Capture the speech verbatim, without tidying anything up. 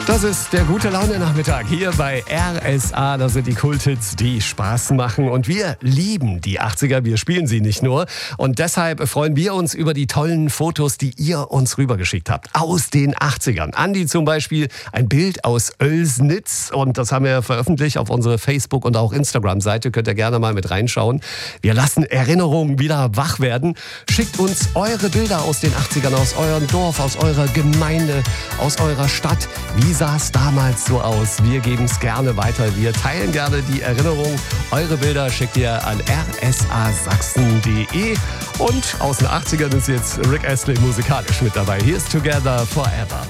Das ist der gute Laune-Nachmittag hier bei R S A. Das sind die Kulthits, die Spaß machen. Und wir lieben die achtziger. Wir spielen sie nicht nur. Und deshalb freuen wir uns über die tollen Fotos, die ihr uns rübergeschickt habt. Aus den achtzigern. Andi zum Beispiel, ein Bild aus Oelsnitz. Und das haben wir veröffentlicht auf unsere Facebook- und auch Instagram-Seite. Könnt ihr gerne mal mit reinschauen. Wir lassen Erinnerungen wieder wach werden. Schickt uns eure Bilder aus den achtzigern, aus eurem Dorf, aus eurer Gemeinde, aus eurer Stadt. Wie sah es damals so aus? Wir geben es gerne weiter. Wir teilen gerne die Erinnerung. Eure Bilder schickt ihr an r s a sachsen punkt d e. Und aus den achtzigern ist jetzt Rick Astley musikalisch mit dabei. Hier ist Together Forever.